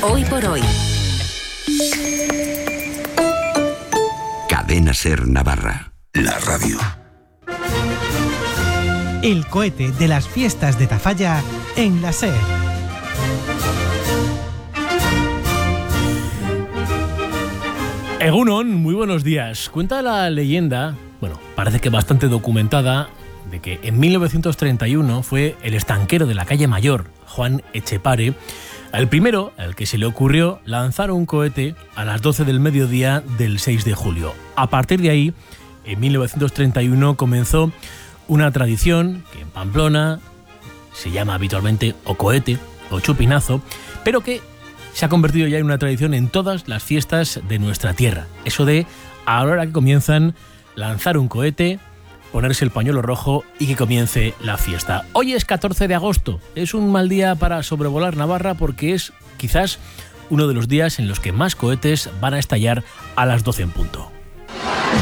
Hoy por hoy. Cadena Ser Navarra, la radio. El cohete de las fiestas de Tafalla en la SER. Egunon, muy buenos días. Cuenta la leyenda, bueno, parece que bastante documentada, de que en 1931 fue el estanquero de la calle Mayor, Juan Etxepare, el primero al que se le ocurrió lanzar un cohete a las 12 del mediodía del 6 de julio. A partir de ahí, en 1931 comenzó una tradición que en Pamplona se llama habitualmente o cohete o chupinazo, pero que se ha convertido ya en una tradición en todas las fiestas de nuestra tierra. Eso de, a la hora que comienzan, lanzar un cohete, ponerse el pañuelo rojo y que comience la fiesta. Hoy es 14 de agosto. Es un mal día para sobrevolar Navarra porque es quizás uno de los días en los que más cohetes van a estallar a las 12 en punto.